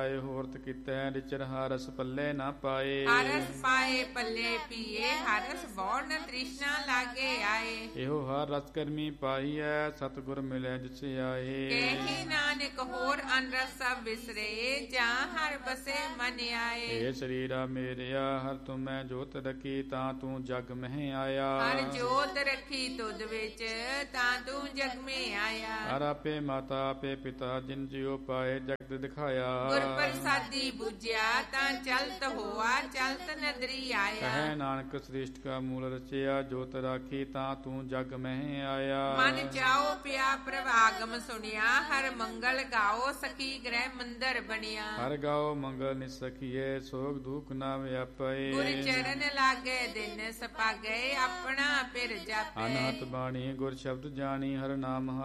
ਹੋਰਤ ਕੀਤੈ ਰਿਚਰ ਹਾਰਸ ਪੱਲੇ ਨਾ ਪਾਏ। ਹਰਸ ਪਾਏ ਪੱਲੇ ਪੀਏ, ਹਰਸ ਬੌੜ ਨ ਤ੍ਰਿਸ਼ਨਾ ਲਾਗੇ ਆਏ। ਇਹੋ ਹਰ ਰਸ ਕਰਮੀ ਪਾਈਐ, ਸਤਿਗੁਰ ਮਿਲੈ ਜਿਸ ਆਏ। ਕਹੀ ਨਾਨਕ ਹੋਰ ਅਨਰਸ ਸਭ ਵਿਸਰੇ, ਜਾਂ ਹਰ ਬਸੇ ਮਨ ਆਏ। ਏ ਸਰੀਰਾ ਮੇਰਿਆ ਹਰ ਤੁਮੈ ਜੋਤ ਰਖੀ, ਤਾਂ ਤੂੰ ਜਗ ਮਹਿ ਆਇਆ। ਹਰ ਜੋਤ ਰੱਖੀ ਤੁਧ ਵਿੱਚ, ਤਾਂ ਤੂੰ ਜਗ ਮੇ ਆਇਆ। ਹਰ ਆਪੇ ਮਾਤਾ ਆਪੇ ਪਿਤਾ, ਜਿਨ ਜਿਉ ਪਾਏ ਜਗਤ ਦਿਖਾਇਆ। ਗੁਰ ਪ੍ਰਸਾਦੀ ਬੁਝਿਆ, ਤਾਂ ਚਲਤ ਹੋਆ ਚਲਤ ਨਦਰੀ ਆਇਆ। ਕਹੈ ਨਾਨਕ ਸ੍ਰਿਸ਼ਟ ਕਾ ਮੂਲ ਰਚਿਆ, ਜੋਤ ਰਾਖੀ ਤਾਂ ਤੂੰ ਜਗ ਮਹਿ ਆਇਆ। ਮਨ ਚਾਉ ਪਿਆ ਪ੍ਰਭਾਗਮ ਸੁਣਿਆ, ਹਰ ਮੰਗਲ ਗਾਓ ਸਖੀ ਗ੍ਰਹਿ ਮੰਦਰ ਬਣਿਆ। ਹਰ ਗਾਓ ਮੰਗਲ ਨਿਸਖੀਏ, ਸੋਗ ਦੁਖ ਨਾ ਵਿਆਪੇ। ਗੁਰ ਚਰਨ ਲਾਗੇ ਦਿਨ ਸਪਾਗੇ, ਆਪਣਾ ਪਿਰ ਜਾਪੇ। ਅਨਹਤ ਬਾਣੀ ਗੁਰ ਸ਼ਬਦ ਜਾਣੀ, ਹਰ ਨਾਮ